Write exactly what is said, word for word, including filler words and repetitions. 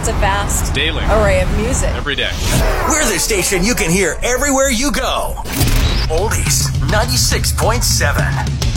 It's a vast daily array of music. Every day. We're the station you can hear everywhere you go. Oldies ninety-six point seven.